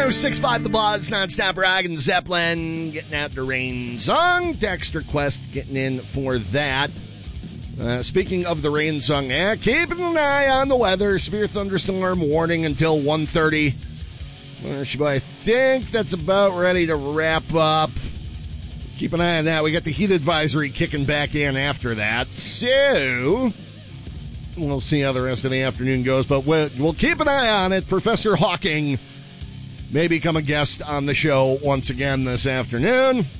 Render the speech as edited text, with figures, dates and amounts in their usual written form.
1065 The Buzz, nonstop rock and Zeppelin, getting out the rain song. Text request getting in for that. Speaking of the rain song, keeping an eye on the weather. Severe thunderstorm warning until 1:30. I think that's about ready to wrap up. Keep an eye on that. We got the heat advisory kicking back in after that. So we'll see how the rest of the afternoon goes, but we'll keep an eye on it. Professor Hawking may become a guest on the show once again this afternoon.